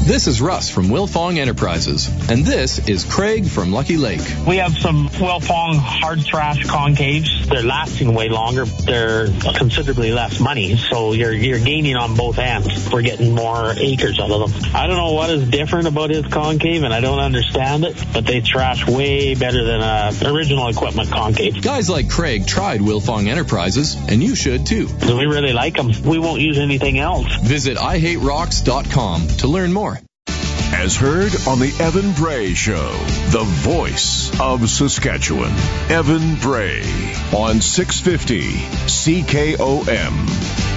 This is Russ from Wilfong Enterprises, and this is Craig from Lucky Lake. We have some Wilfong hard trash concaves. They're lasting way longer. They're considerably less money, so you're gaining on both ends. We're getting more acres out of them. I don't know what is different about his concave, and I don't understand it, but they trash way better than original equipment concave. Guys like Craig tried Wilfong Enterprises, and you should too. We really like them. We won't use anything else. Visit ihaterocks.com to learn more. As heard on the Evan Bray Show, the voice of Saskatchewan. Evan Bray on 650 CKOM.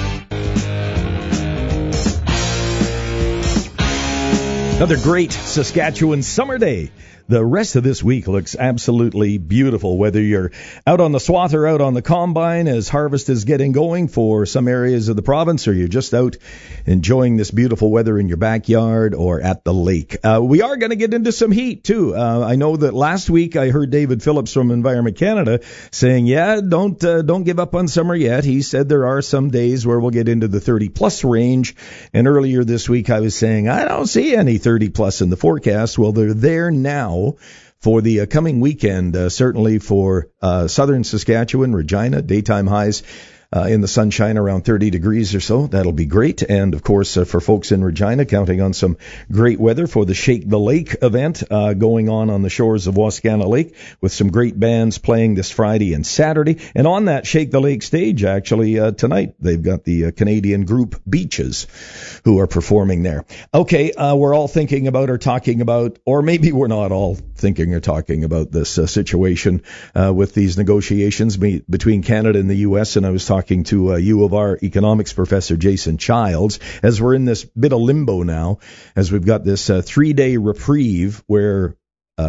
Another great Saskatchewan summer day. The rest of this week looks absolutely beautiful, whether you're out on the swath or out on the combine as harvest is getting going for some areas of the province, or you're just out enjoying this beautiful weather in your backyard or at the lake. We are going to get into some heat, too. I know that last week I heard David Phillips from Environment Canada saying, don't give up on summer yet. He said there are some days where we'll get into the 30-plus range. And earlier this week I was saying, I don't see any 30-plus in the forecast. Well, they're there now for the coming weekend, certainly for southern Saskatchewan, Regina, daytime highs in the sunshine around 30 degrees or so. That'll be great. And, of course, for folks in Regina, counting on some great weather for the Shake the Lake event going on the shores of Wascana Lake with some great bands playing this Friday and Saturday. And on that Shake the Lake stage, actually, tonight, they've got the Canadian group Beaches who are performing there. Okay, we're all thinking about or talking about, or maybe we're not all thinking or talking about this situation with these negotiations between Canada and the U.S., and I was talking to U of R economics professor Jason Childs, as we're in this bit of limbo now, as we've got this 3-day reprieve where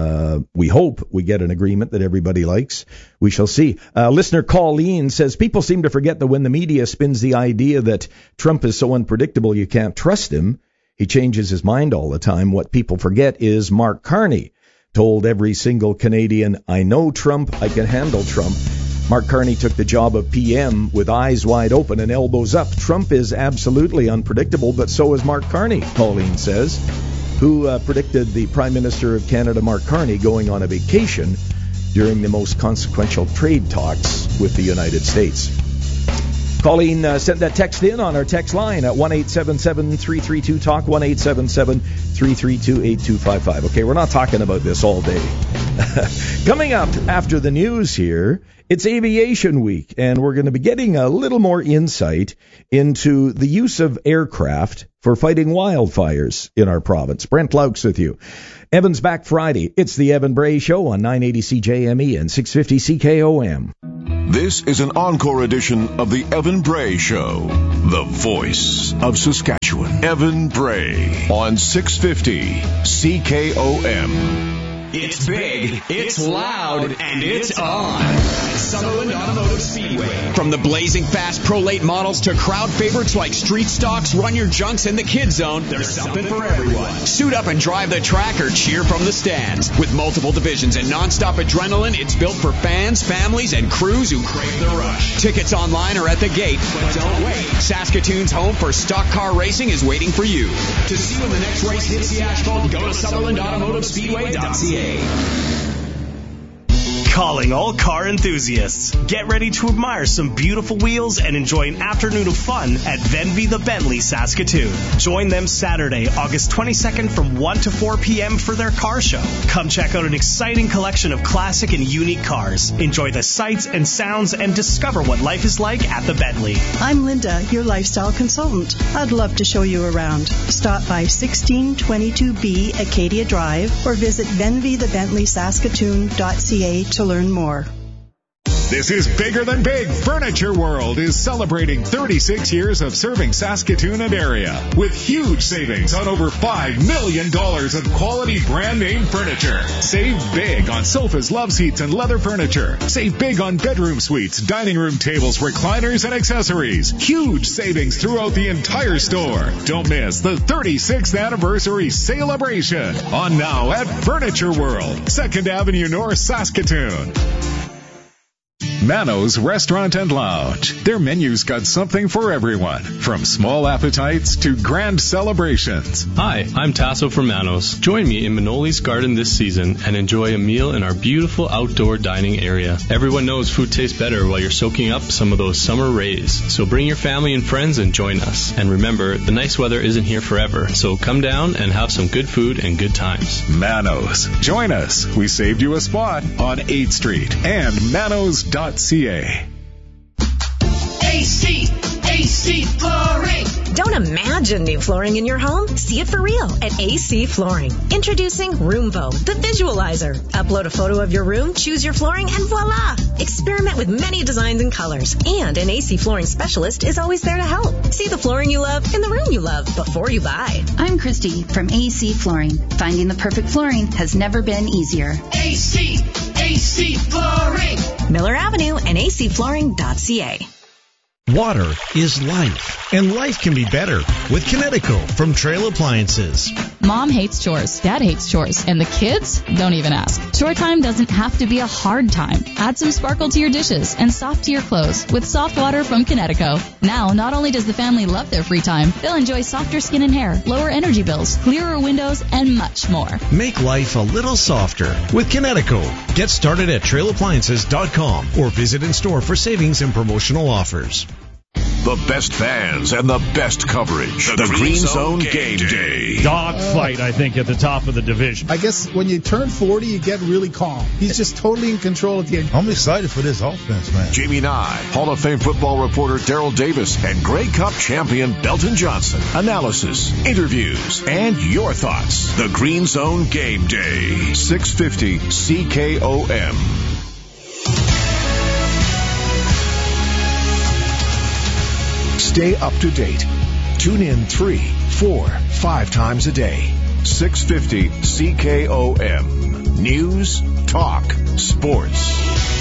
we hope we get an agreement that everybody likes. We shall see. Listener Colleen says, people seem to forget that when the media spins the idea that Trump is so unpredictable you can't trust him, he changes his mind all the time. What people forget is Mark Carney told every single Canadian, I know Trump, I can handle Trump. Mark Carney took the job of PM with eyes wide open and elbows up. Trump is absolutely unpredictable, but so is Mark Carney, Colleen says, who predicted the Prime Minister of Canada, Mark Carney, going on a vacation during the most consequential trade talks with the United States. Colleen sent that text in on our text line at 1-877-332-TALK, 1-877-332-8255. Okay, we're not talking about this all day. Coming up after the news here, it's Aviation Week, and we're going to be getting a little more insight into the use of aircraft for fighting wildfires in our province. Brent Laux with you. Evan's back Friday. It's the Evan Bray Show on 980 CJME and 650 CKOM. This is an encore edition of the Evan Bray Show, the voice of Saskatchewan. Evan Bray on 650 CKOM. It's big, it's loud, and it's on at Sutherland Automotive Speedway. From the blazing fast Pro Late models to crowd favorites like Street Stocks, Run Your Junks, and the Kid Zone, there's something for everyone. Suit up and drive the track or cheer from the stands. With multiple divisions and nonstop adrenaline, it's built for fans, families, and crews who crave the rush. Tickets online or at the gate, but don't wait. Saskatoon's home for stock car racing is waiting for you. To see when the next race hits the asphalt, go to SutherlandAutomotiveSpeedway.ca. Calling all car enthusiasts. Get ready to admire some beautiful wheels and enjoy an afternoon of fun at Venvy the Bentley Saskatoon. Join them Saturday, August 22nd from 1 to 4 p.m. for their car show. Come check out an exciting collection of classic and unique cars. Enjoy the sights and sounds and discover what life is like at the Bentley. I'm Linda, your lifestyle consultant. I'd love to show you around. Stop by 1622B Acadia Drive or visit venvythebentleysaskatoon.ca to learn more. This is Bigger Than Big. Furniture World is celebrating 36 years of serving Saskatoon and area with huge savings on over $5 million of quality brand name furniture. Save big on sofas, love seats, and leather furniture. Save big on bedroom suites, dining room tables, recliners, and accessories. Huge savings throughout the entire store. Don't miss the 36th anniversary celebration on now at Furniture World, 2nd Avenue North, Saskatoon. Manos Restaurant and Lounge. Their menu's got something for everyone, from small appetites to grand celebrations. Hi, I'm Tasso from Manos. Join me in Manoli's Garden this season and enjoy a meal in our beautiful outdoor dining area. Everyone knows food tastes better while you're soaking up some of those summer rays. So bring your family and friends and join us. And remember, the nice weather isn't here forever, so come down and have some good food and good times. Manos. Join us. We saved you a spot on 8th Street and manos.ca. AC Flooring. Don't imagine new flooring in your home. See it for real at AC Flooring. Introducing Roomvo, the visualizer. Upload a photo of your room, choose your flooring, and voila! Experiment with many designs and colors. And an AC Flooring specialist is always there to help. See the flooring you love in the room you love before you buy. I'm Christy from AC Flooring. Finding the perfect flooring has never been easier. AC Flooring. Miller Avenue and acflooring.ca. Water is life, and life can be better with Kinetico from Trail Appliances. Mom hates chores, Dad hates chores, and the kids don't even ask. Chore time doesn't have to be a hard time. Add some sparkle to your dishes and soft to your clothes with soft water from Kinetico. Now, not only does the family love their free time, they'll enjoy softer skin and hair, lower energy bills, clearer windows, and much more. Make life a little softer with Kinetico. Get started at trailappliances.com or visit in store for savings and promotional offers. The best fans and the best coverage. The Green Zone Game Day. Dogfight, I think, at the top of the division. I guess when you turn 40, you get really calm. He's just totally in control at the end. I'm excited for this offense, man. Jamie Nye, Hall of Fame football reporter Daryl Davis, and Grey Cup champion Belton Johnson. Analysis, interviews, and your thoughts. The Green Zone Game Day. 650 CKOM. Stay up to date. Tune in 3, 4, 5 times a day. 650 CKOM. News, talk, sports.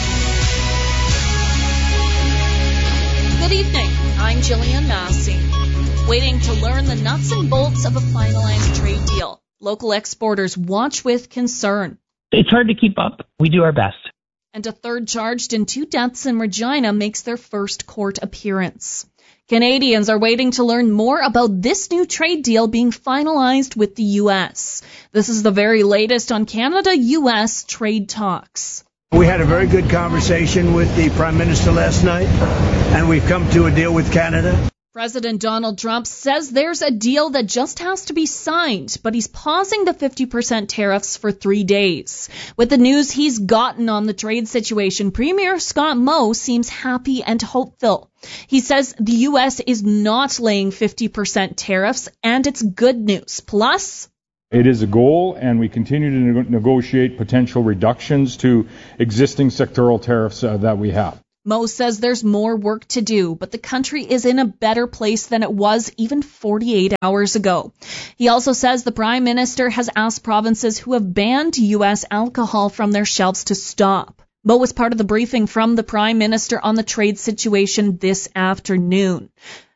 Good evening. I'm Jillian Massey. Waiting to learn the nuts and bolts of a finalized trade deal. Local exporters watch with concern. It's hard to keep up. We do our best. And a third charged in 2 deaths in Regina makes their first court appearance. Canadians are waiting to learn more about this new trade deal being finalized with the U.S. This is the very latest on Canada-U.S. trade talks. We had a very good conversation with the Prime Minister last night, and we've come to a deal with Canada. President Donald Trump says there's a deal that just has to be signed, but he's pausing the 50% tariffs for 3 days. With the news he's gotten on the trade situation, Premier Scott Moe seems happy and hopeful. He says the U.S. is not laying 50% tariffs, and it's good news. Plus, it is a goal, and we continue to negotiate potential reductions to existing sectoral tariffs that we have. Moe says there's more work to do, but the country is in a better place than it was even 48 hours ago. He also says the Prime Minister has asked provinces who have banned U.S. alcohol from their shelves to stop. Moe was part of the briefing from the Prime Minister on the trade situation this afternoon.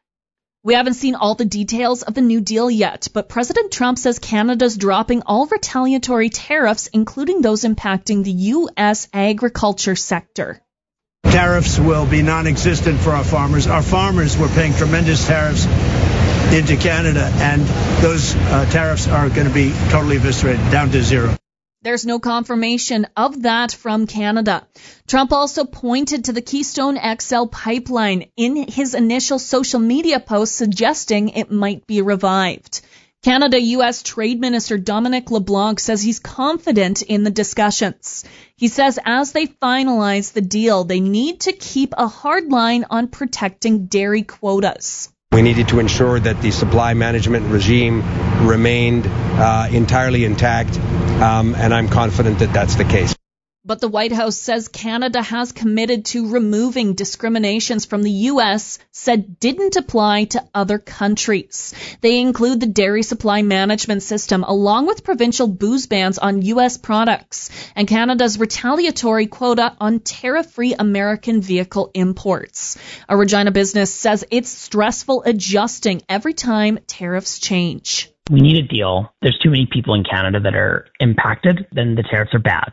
We haven't seen all the details of the new deal yet, but President Trump says Canada's dropping all retaliatory tariffs, including those impacting the U.S. agriculture sector. Tariffs will be non-existent for our farmers. Our farmers were paying tremendous tariffs into Canada, and those tariffs are going to be totally eviscerated, down to zero. There's no confirmation of that from Canada. Trump also pointed to the Keystone XL pipeline in his initial social media post, suggesting it might be revived. Canada-U.S. Trade Minister Dominic LeBlanc says he's confident in the discussions. He says as they finalize the deal, they need to keep a hard line on protecting dairy quotas. We needed to ensure that the supply management regime remained entirely intact, and I'm confident that that's the case. But the White House says Canada has committed to removing discriminations from the U.S. said didn't apply to other countries. They include the dairy supply management system, along with provincial booze bans on U.S. products, and Canada's retaliatory quota on tariff-free American vehicle imports. A Regina business says it's stressful adjusting every time tariffs change. We need a deal. There's too many people in Canada that are impacted, then the tariffs are bad.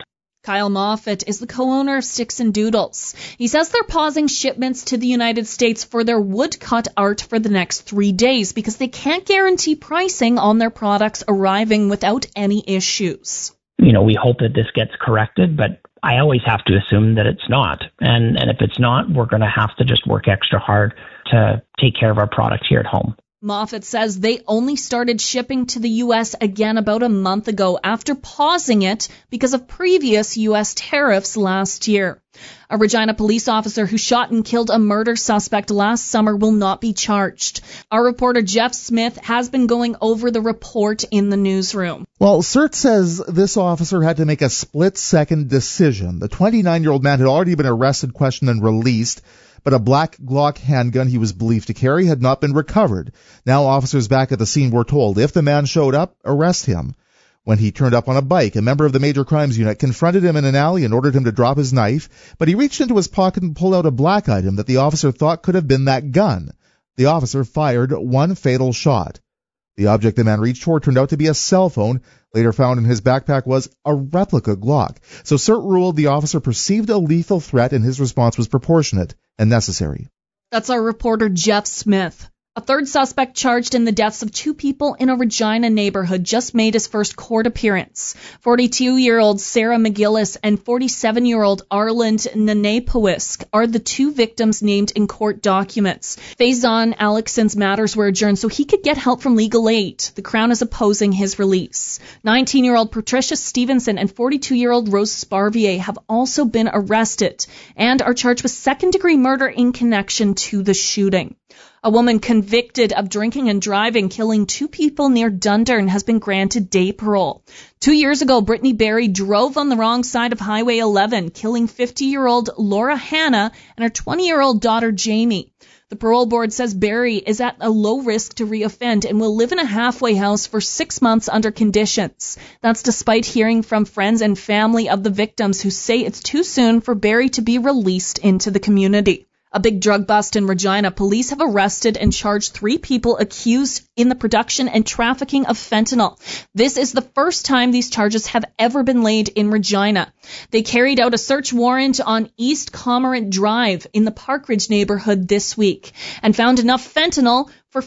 Kyle Moffat is the co-owner of Sticks and Doodles. He says they're pausing shipments to the United States for their woodcut art for the next 3 days because they can't guarantee pricing on their products arriving without any issues. We hope that this gets corrected, but I always have to assume that it's not. And if it's not, we're going to have to just work extra hard to take care of our product here at home. Moffat says they only started shipping to the U.S. again about a month ago after pausing it because of previous U.S. tariffs last year. A Regina police officer who shot and killed a murder suspect last summer will not be charged. Our reporter Jeff Smith has been going over the report in the newsroom. Well, CERT says this officer had to make a split-second decision. The 29-year-old man had already been arrested, questioned, and released, but a black Glock handgun he was believed to carry had not been recovered. Now officers back at the scene were told if the man showed up, arrest him. When he turned up on a bike, a member of the Major Crimes Unit confronted him in an alley and ordered him to drop his knife, but he reached into his pocket and pulled out a black item that the officer thought could have been that gun. The officer fired one fatal shot. The object the man reached for turned out to be a cell phone. Later found in his backpack was a replica Glock. So CERT ruled the officer perceived a lethal threat and his response was proportionate and necessary. That's our reporter Jeff Smith. A third suspect charged in the deaths of 2 people in a Regina neighborhood just made his first court appearance. 42-year-old Sarah McGillis and 47-year-old Arland Nanepowisk are the 2 victims named in court documents. Faison Alexson's matters were adjourned so he could get help from legal aid. The Crown is opposing his release. 19-year-old Patricia Stevenson and 42-year-old Rose Sparvier have also been arrested and are charged with second-degree murder in connection to the shooting. A woman convicted of drinking and driving, killing 2 people near Dundurn, has been granted day parole. 2 years ago, Brittany Berry drove on the wrong side of Highway 11, killing 50-year-old Laura Hanna and her 20-year-old daughter Jamie. The parole board says Berry is at a low risk to reoffend and will live in a halfway house for 6 months under conditions. That's despite hearing from friends and family of the victims who say it's too soon for Berry to be released into the community. A big drug bust in Regina. Police have arrested and charged 3 people accused in the production and trafficking of fentanyl. This is the first time these charges have ever been laid in Regina. They carried out a search warrant on East Cormorant Drive in the Parkridge neighborhood this week and found enough fentanyl for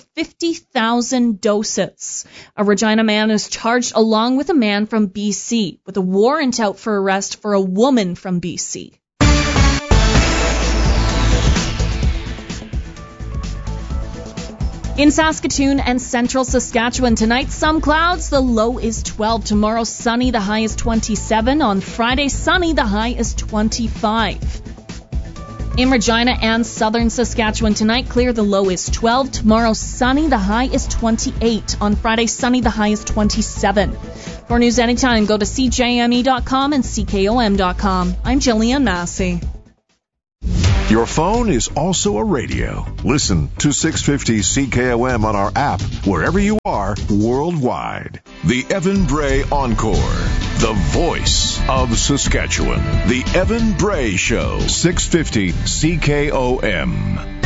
50,000 doses. A Regina man is charged along with a man from BC with a warrant out for arrest for a woman from BC. In Saskatoon and central Saskatchewan tonight, some clouds, the low is 12. Tomorrow, sunny, the high is 27. On Friday, sunny, the high is 25. In Regina and southern Saskatchewan tonight, clear, the low is 12. Tomorrow, sunny, the high is 28. On Friday, sunny, the high is 27. For news anytime, go to CJME.com and CKOM.com. I'm Jillian Massey. Your phone is also a radio. Listen to 650 CKOM on our app, wherever you are, worldwide. The Evan Bray Encore, the voice of Saskatchewan. The Evan Bray Show, 650 CKOM.